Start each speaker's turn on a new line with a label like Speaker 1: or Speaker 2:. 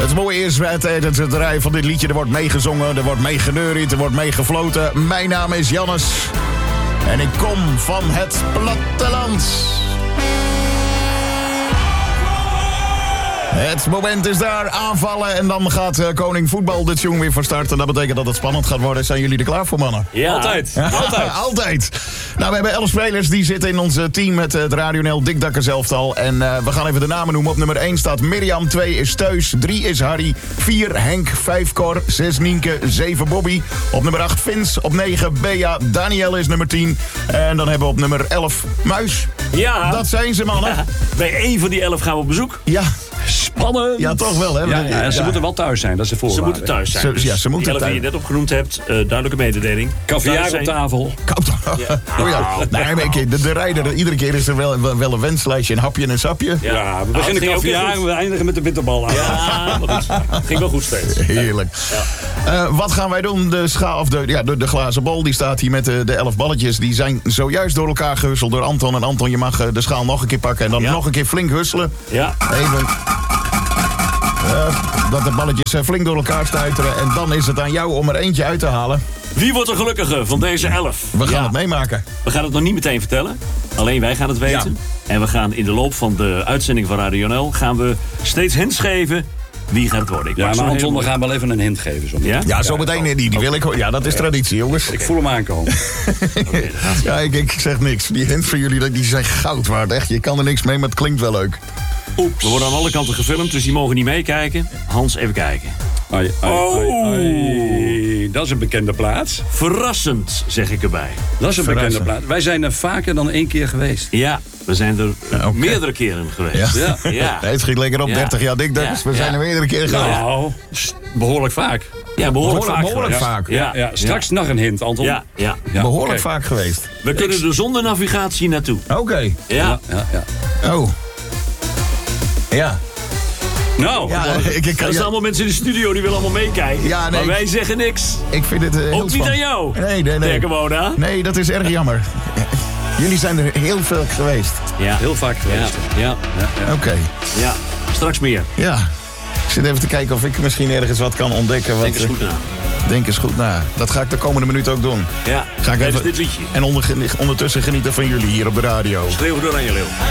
Speaker 1: Het mooie is, tijdens het rijden van dit liedje, er wordt meegezongen, er wordt meegeneuried, er wordt meegefloten. Mijn naam is Jannes en ik kom van het platteland. Het moment is daar, aanvallen en dan gaat Koning Voetbal de tune weer van start. En dat betekent dat het spannend gaat worden. Zijn jullie er klaar voor, mannen?
Speaker 2: Ja, altijd.
Speaker 1: Altijd. Nou, we hebben 11 spelers die zitten in ons team met het Radio NL Dikdakkers elftal. En we gaan even de namen noemen. Op nummer 1 staat Mirjam, 2 is Teus, 3 is Harry, 4 Henk, 5 Cor, 6 Nienke, 7 Bobby. Op nummer 8 Vins, op 9 Bea, Daniel is nummer 10. En dan hebben we op nummer 11 Muis.
Speaker 2: Ja.
Speaker 1: Dat zijn ze, mannen.
Speaker 2: Ja. Bij één van die 11 gaan we op bezoek.
Speaker 1: Ja.
Speaker 2: Spannend.
Speaker 1: Ja, toch wel, hè?
Speaker 3: Ja, ze moeten wel thuis zijn, dat is de voorwaarde.
Speaker 2: Ze moeten thuis zijn.
Speaker 1: Ze moeten
Speaker 2: die 11 die je net opgenoemd hebt, duidelijke mededeling.
Speaker 3: Caviar op tafel.
Speaker 1: Koud. Ja. Oh ja. Nee, maar de rijder, iedere keer is er wel een wenslijstje, een hapje en een sapje.
Speaker 3: Ja, we beginnen caviar en we eindigen met de bitterbal aan.
Speaker 2: Ja, maar goed. Ging wel goed steeds.
Speaker 1: Heerlijk. Ja. Wat gaan wij doen? De glazen bol, die staat hier met de 11 balletjes. Die zijn zojuist door elkaar gehusteld door Anton. En Anton, je mag de schaal nog een keer pakken en dan nog een keer flink husselen.
Speaker 2: Ja.
Speaker 1: Even... dat de balletjes flink door elkaar stuiteren. En dan is het aan jou om er eentje uit te halen.
Speaker 2: Wie wordt de gelukkige van deze 11?
Speaker 1: We gaan het meemaken.
Speaker 2: We gaan het nog niet meteen vertellen. Alleen wij gaan het weten. Ja. En we gaan in de loop van de uitzending van Radio NL... gaan we steeds hints geven wie gaat het worden.
Speaker 3: Maar Anton, we gaan wel even een hint geven.
Speaker 1: Ja, zometeen. Die wil ik. Ja, dat is traditie, jongens.
Speaker 3: Ik voel hem aankomen.
Speaker 1: Ik zeg niks. Die hints van jullie, die zijn goud waard. Echt, je kan er niks mee, maar het klinkt wel leuk.
Speaker 2: Oeps. We worden aan alle kanten gefilmd, dus die mogen niet meekijken. Hans, even kijken.
Speaker 3: Ai. Dat is een bekende plaats.
Speaker 2: Verrassend, zeg ik erbij.
Speaker 3: Dat is een bekende plaats. Wij zijn er vaker dan 1 keer geweest.
Speaker 2: Ja, we zijn er meerdere keren geweest.
Speaker 1: Ja. Het schiet lekker op, 30 jaar Dikdakkers. We zijn er meerdere keren geweest.
Speaker 3: Nou, behoorlijk vaak.
Speaker 2: Ja, behoorlijk
Speaker 1: vaak.
Speaker 3: Ja. Straks nog een hint, Anton.
Speaker 2: Ja.
Speaker 1: Behoorlijk vaak geweest.
Speaker 2: We kunnen er zonder navigatie naartoe.
Speaker 1: Oké.
Speaker 2: Ja.
Speaker 1: Oh. Ja.
Speaker 3: Nou,
Speaker 2: er zijn allemaal mensen in de studio die willen allemaal meekijken. Ja, nee, maar wij zeggen niks.
Speaker 1: Ik vind het heel
Speaker 2: ook niet aan jou.
Speaker 1: Nee. Nee, dat is erg jammer. Jullie zijn er heel veel geweest.
Speaker 3: Ja. Heel vaak geweest.
Speaker 2: Ja.
Speaker 1: Oké.
Speaker 2: Ja, straks meer.
Speaker 1: Ja. Ik zit even te kijken of ik misschien ergens wat kan ontdekken.
Speaker 2: Denk eens goed na.
Speaker 1: Denk eens goed na. Dat ga ik de komende minuut ook doen.
Speaker 2: Ja,
Speaker 1: ga ik even
Speaker 2: dit liedje.
Speaker 1: En ondertussen genieten van jullie hier op de radio.
Speaker 2: Schreeuw door aan je leeuw.